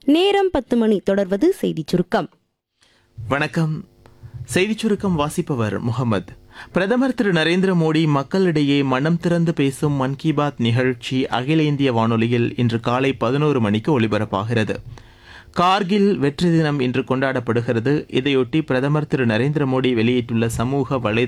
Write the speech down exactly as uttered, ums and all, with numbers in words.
நேரம் பத்து மணி. தொடர்வது செய்திச் சுருக்கம். வணக்கம். செய்திச் சுருக்கம் வாசிப்பவர் முகமது. பிரதமர் திரு நரேந்திர மோடி மக்களிடையே மனம் திறந்து பேசும் மன் கி பாத் நிகழ்ச்சி அகில இந்திய வானொலியில் இன்று காலை பதினோரு மணிக்கு ஒலிபரப்பாகிறது. கார்கில் வெற்றி தினம் இன்று கொண்டாடப்படுகிறது. இதையொட்டி பிரதமர் திரு நரேந்திர மோடி வெளியிட்டுள்ள சமூக வலை